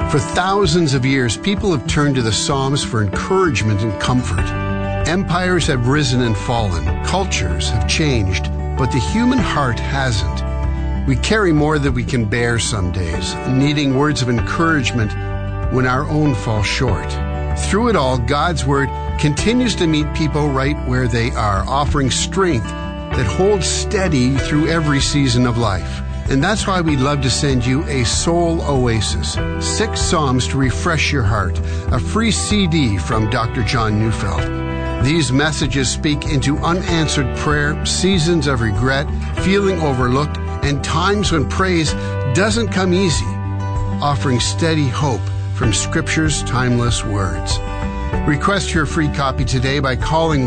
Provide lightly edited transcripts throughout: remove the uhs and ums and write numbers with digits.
For thousands of years, people have turned to the Psalms for encouragement and comfort. Empires have risen and fallen. Cultures have changed, but the human heart hasn't. We carry more than we can bear some days, needing words of encouragement when our own fall short. Through it all, God's Word continues to meet people right where they are, offering strength that holds steady through every season of life. And that's why we'd love to send you a Soul Oasis, 6 Psalms to refresh your heart, a free CD from Dr. John Neufeld. These messages speak into unanswered prayer, seasons of regret, feeling overlooked, and times when praise doesn't come easy, offering steady hope from Scripture's timeless words. Request your free copy today by calling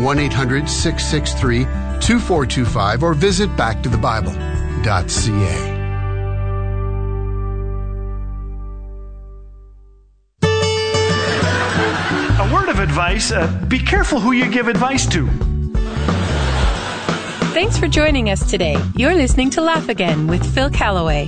1-800-663-2425 or visit backtothebible.ca. A word of advice, be careful who you give advice to. Thanks for joining us today. You're listening to Laugh Again with Phil Callaway.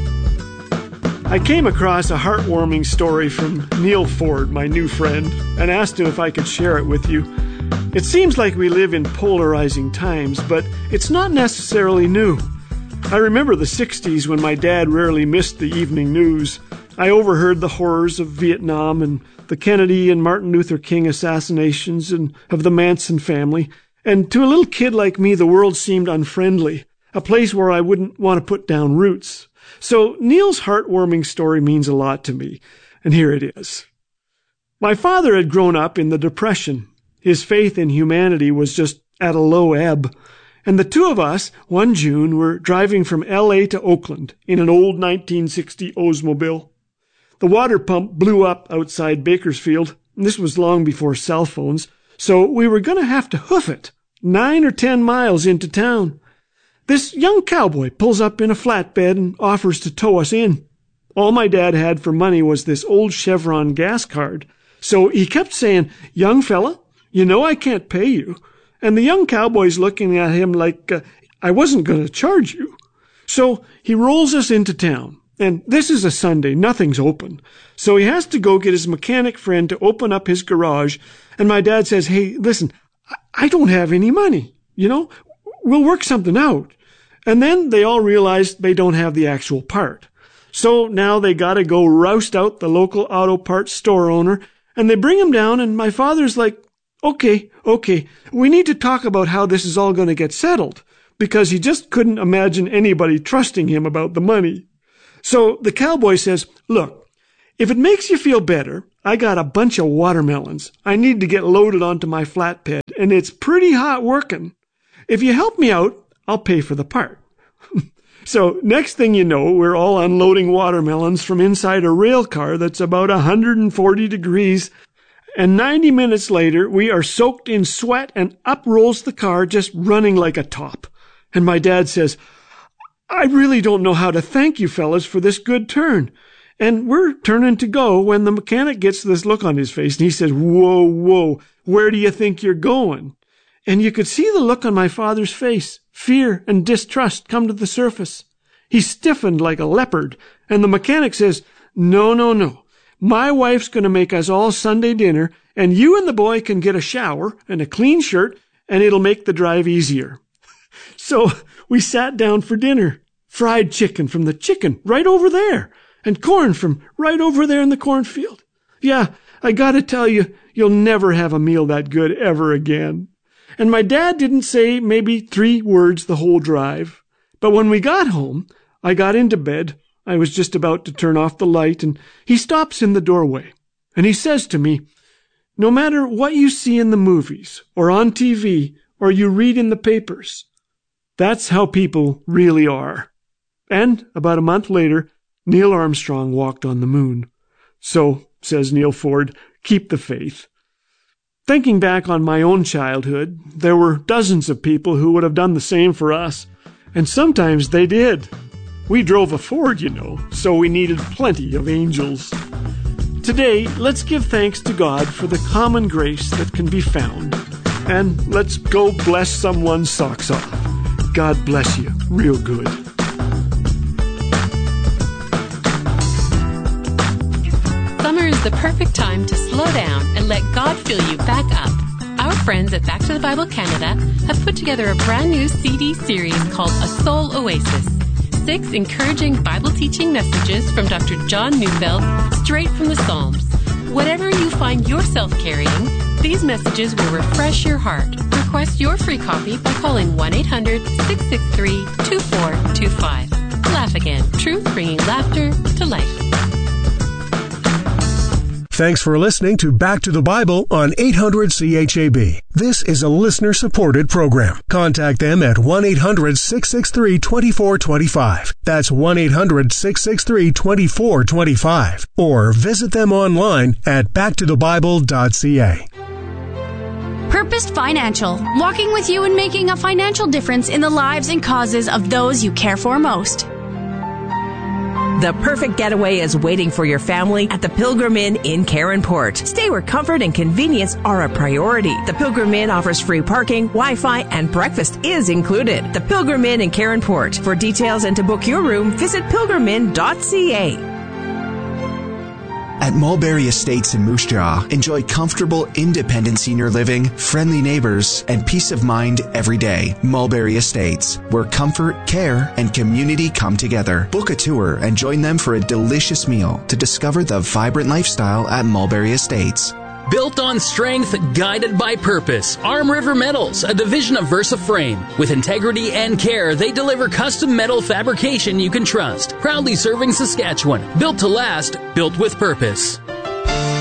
I came across a heartwarming story from Neil Ford, my new friend, and asked him if I could share it with you. It seems like we live in polarizing times, but it's not necessarily new. I remember the 60s when my dad rarely missed the evening news. I overheard the horrors of Vietnam and the Kennedy and Martin Luther King assassinations and of the Manson family. And to a little kid like me, the world seemed unfriendly, a place where I wouldn't want to put down roots. So Neil's heartwarming story means a lot to me, and here it is. My father had grown up in the Depression. His faith in humanity was just at a low ebb. And the two of us, one June, were driving from L.A. to Oakland in an old 1960 Oldsmobile. The water pump blew up outside Bakersfield. This was long before cell phones, so we were going to have to hoof it 9 or 10 miles into town. This young cowboy pulls up in a flatbed and offers to tow us in. All my dad had for money was this old Chevron gas card, so he kept saying, "Young fella, you know I can't pay you." And the young cowboy's looking at him like, I wasn't going to charge you. So he rolls us into town. And this is a Sunday, nothing's open. So he has to go get his mechanic friend to open up his garage. And my dad says, "Hey, listen, I don't have any money. We'll work something out." And then they all realize they don't have the actual part. So now they got to go roust out the local auto parts store owner. And they bring him down, and my father's like, Okay, we need to talk about how this is all going to get settled, because he just couldn't imagine anybody trusting him about the money. So the cowboy says, "Look, if it makes you feel better, I got a bunch of watermelons I need to get loaded onto my flatbed, and it's pretty hot working. If you help me out, I'll pay for the part." So next thing you know, we're all unloading watermelons from inside a rail car that's about 140 degrees. And 90 minutes later, we are soaked in sweat, and up rolls the car, just running like a top. And my dad says, "I really don't know how to thank you fellas for this good turn." And we're turning to go when the mechanic gets this look on his face, and he says, Whoa, where do you think you're going?" And you could see the look on my father's face, fear and distrust come to the surface. He stiffened like a leopard, and the mechanic says, No. My wife's going to make us all Sunday dinner, and you and the boy can get a shower and a clean shirt, and it'll make the drive easier. So we sat down for dinner. Fried chicken from the chicken right over there, and corn from right over there in the cornfield. Yeah, I got to tell you, you'll never have a meal that good ever again. And my dad didn't say maybe 3 words the whole drive. But when we got home, I got into bed. I was just about to turn off the light, and he stops in the doorway. And he says to me, "No matter what you see in the movies or on TV or you read in the papers, that's how people really are." And about a month later, Neil Armstrong walked on the moon. So, says Neil Ford, keep the faith. Thinking back on my own childhood, there were dozens of people who would have done the same for us. And sometimes they did. We drove a Ford, so we needed plenty of angels. Today, let's give thanks to God for the common grace that can be found. And let's go bless someone's socks off. God bless you real good. is the perfect time to slow down and let God fill you back up. Our friends at Back to the Bible Canada have put together a brand new CD series called A Soul Oasis. 6 encouraging Bible teaching messages from Dr. John Neufeld, straight from the Psalms. Whatever you find yourself carrying, these messages will refresh your heart. Request your free copy by calling 1-800-663-2425. Laugh Again. Truth bringing laughter to life. Thanks for listening to Back to the Bible on 800 CHAB. This is a listener-supported program. Contact them at 1-800-663-2425. That's 1-800-663-2425. Or visit them online at backtothebible.ca. Purposed Financial, walking with you and making a financial difference in the lives and causes of those you care for most. The perfect getaway is waiting for your family at the Pilgrim Inn in Caronport. Stay where comfort and convenience are a priority. The Pilgrim Inn offers free parking, Wi-Fi, and breakfast is included. The Pilgrim Inn in Caronport. For details and to book your room, visit pilgriminn.ca. At Mulberry Estates in Moose Jaw, enjoy comfortable, independent senior living, friendly neighbors, and peace of mind every day. Mulberry Estates, where comfort, care, and community come together. Book a tour and join them for a delicious meal to discover the vibrant lifestyle at Mulberry Estates. Built on strength, guided by purpose. Arm River Metals, a division of Versa Frame. With integrity and care, they deliver custom metal fabrication you can trust. Proudly serving Saskatchewan. Built to last, built with purpose.